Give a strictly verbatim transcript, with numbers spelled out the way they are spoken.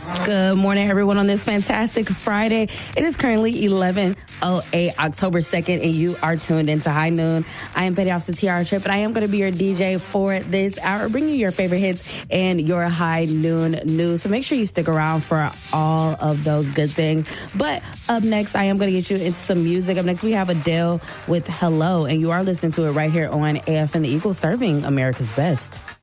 Good morning, everyone, on this fantastic Friday. It is currently eleven oh eight, October second, and you are tuned into High Noon. I am Petty Officer Tiara Tripp, and I am going to be your D J for this hour, bringing you your favorite hits and your High Noon news. So make sure you stick around for all of those good things. But up next, I am going to get you into some music. Up next, we have Adele with Hello, and you are listening to it right here on A F N The Eagle, serving America's best.